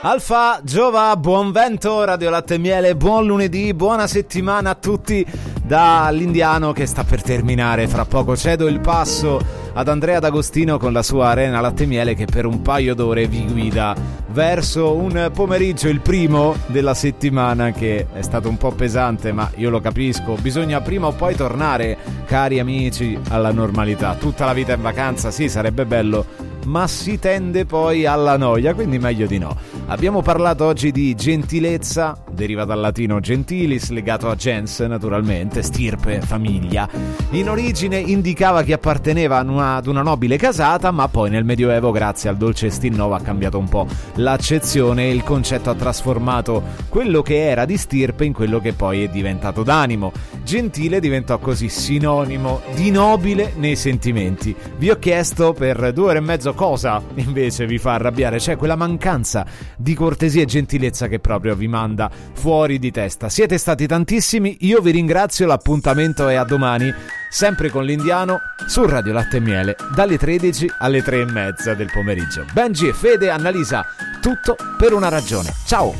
Alfa, Giova, buon vento, Radio Latte e Miele, buon lunedì, buona settimana a tutti dall'Indiano che sta per terminare. Fra poco cedo il passo ad Andrea D'Agostino con la sua Arena Latte e Miele che per un paio d'ore vi guida verso un pomeriggio, il primo della settimana, che è stato un po' pesante, ma io lo capisco, bisogna prima o poi tornare, cari amici, alla normalità. Tutta la vita in vacanza, sì, sarebbe bello, ma si tende poi alla noia, quindi meglio di no. Abbiamo parlato oggi di gentilezza, deriva dal latino gentilis, legato a gens naturalmente, stirpe, famiglia. In origine indicava chi apparteneva ad una nobile casata, ma poi nel Medioevo, grazie al dolce Stilnovo, ha cambiato un po' l'accezione e il concetto ha trasformato quello che era di stirpe in quello che poi è diventato d'animo. Gentile diventò così sinonimo di nobile nei sentimenti. Vi ho chiesto per 2 ore e mezzo cosa invece vi fa arrabbiare, cioè quella mancanza di cortesia e gentilezza che proprio vi manda fuori di testa. Siete stati tantissimi, io vi ringrazio, l'appuntamento è a domani, sempre con l'Indiano, su Radio Latte e Miele, dalle 13 alle 3:30 del pomeriggio. Benji e Fede, Annalisa, tutto per una ragione. Ciao!